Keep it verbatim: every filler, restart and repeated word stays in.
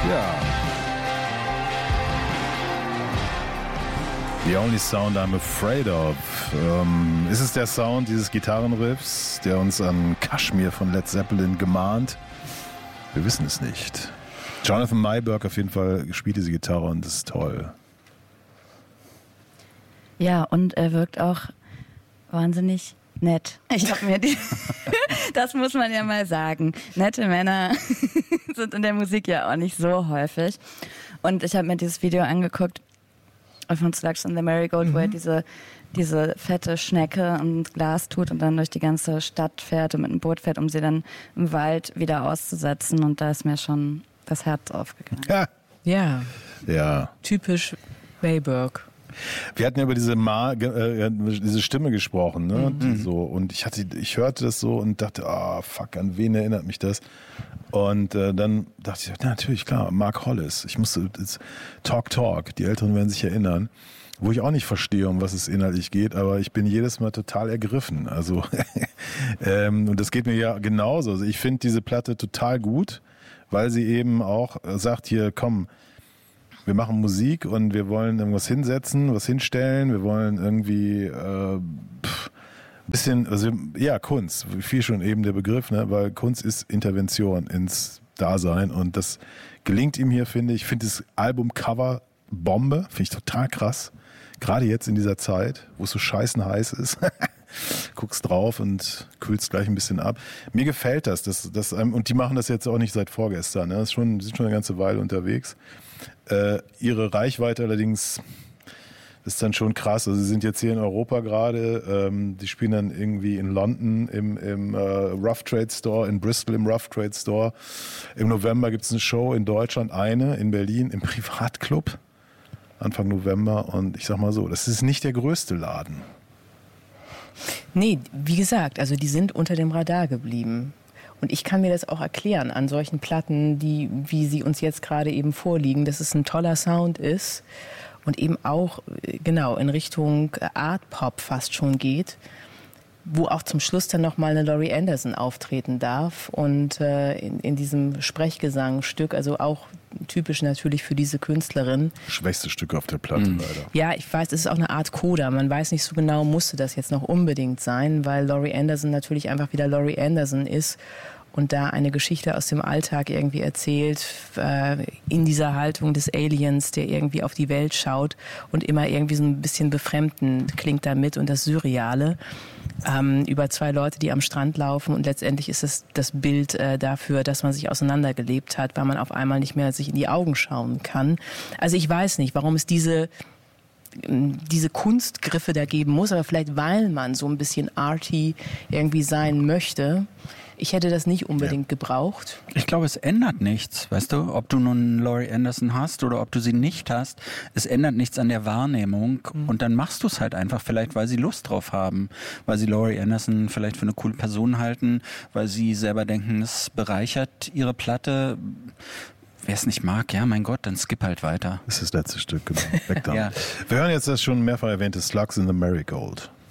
Ja. The only sound I'm afraid of. Ähm, ist es der Sound dieses Gitarrenriffs, der uns an Kashmir von Led Zeppelin gemahnt? Wir wissen es nicht. Jonathan Mayberg auf jeden Fall spielt diese Gitarre und das ist toll. Ja, und er wirkt auch wahnsinnig nett. Ich habe mir die, das muss man ja mal sagen. Nette Männer sind in der Musik ja auch nicht so häufig. Und ich habe mir dieses Video angeguckt von Slugs on the Marigold, mhm. wo er diese, diese fette Schnecke ins Glas tut und dann durch die ganze Stadt fährt und mit einem Boot fährt, um sie dann im Wald wieder auszusetzen. Und da ist mir schon das Herz aufgegangen. Ja. Ja. Ja. Typisch Mayberg. Wir hatten ja über diese, Ma, äh, diese Stimme gesprochen, ne? Mhm. So, und ich hatte, ich hörte das so und dachte, ah, oh, fuck, an wen erinnert mich das? Und äh, dann dachte ich, ja, natürlich, klar, Mark Hollis. Ich musste, Talk Talk, die Älteren werden sich erinnern, wo ich auch nicht verstehe, um was es inhaltlich geht, aber ich bin jedes Mal total ergriffen. Also, ähm, und das geht mir ja genauso. Also ich finde diese Platte total gut, weil sie eben auch sagt, hier, komm, wir machen Musik und wir wollen irgendwas hinsetzen, was hinstellen. Wir wollen irgendwie äh, pff, bisschen, also ja, Kunst, viel schon eben der Begriff, ne? Weil Kunst ist Intervention ins Dasein und das gelingt ihm hier, finde ich. Ich finde das Albumcover Bombe, finde ich total krass. Gerade jetzt in dieser Zeit, wo es so scheißen heiß ist. Guckst drauf und kühlst gleich ein bisschen ab. Mir gefällt das, das, das und die machen das jetzt auch nicht seit vorgestern. Ne? Das ist schon, sind schon eine ganze Weile unterwegs. Äh, ihre Reichweite allerdings ist dann schon krass. Also sie sind jetzt hier in Europa gerade. Ähm, die spielen dann irgendwie in London im, im äh, Rough Trade Store, in Bristol im Rough Trade Store. Im November gibt es eine Show in Deutschland, eine in Berlin im Privatclub. Anfang November. Und ich sag mal so, das ist nicht der größte Laden. Nee, wie gesagt, also die sind unter dem Radar geblieben. Und ich kann mir das auch erklären an solchen Platten, die, wie sie uns jetzt gerade eben vorliegen, dass es ein toller Sound ist und eben auch, genau, in Richtung Art Pop fast schon geht, wo auch zum Schluss dann nochmal eine Laurie Anderson auftreten darf und äh, in, in diesem Sprechgesangstück, also auch typisch natürlich für diese Künstlerin. Schwächste Stück auf der Platte, mhm. leider. Ja, ich weiß, es ist auch eine Art Coda. Man weiß nicht so genau, musste das jetzt noch unbedingt sein, weil Laurie Anderson natürlich einfach wieder Laurie Anderson ist und da eine Geschichte aus dem Alltag irgendwie erzählt, äh, in dieser Haltung des Aliens, der irgendwie auf die Welt schaut und immer irgendwie so ein bisschen befremdend klingt da mit und das Surreale. Ähm, über zwei Leute, die am Strand laufen und letztendlich ist es das Bild äh, dafür, dass man sich auseinandergelebt hat, weil man auf einmal nicht mehr sich in die Augen schauen kann. Also ich weiß nicht, warum es diese diese Kunstgriffe da geben muss, aber vielleicht weil man so ein bisschen arty irgendwie sein möchte. Ich hätte das nicht unbedingt ja. gebraucht. Ich glaube, es ändert nichts, weißt du, ob du nun Laurie Anderson hast oder ob du sie nicht hast. Es ändert nichts an der Wahrnehmung mhm. und dann machst du es halt einfach, vielleicht weil sie Lust drauf haben, weil sie Laurie Anderson vielleicht für eine coole Person halten, weil sie selber denken, es bereichert ihre Platte. Wer es nicht mag, ja, mein Gott, dann skip halt weiter. Das ist das letzte Stück, genau. Weg da. Ja. Wir hören jetzt das schon mehrfach erwähnte Slugs in the Marigold.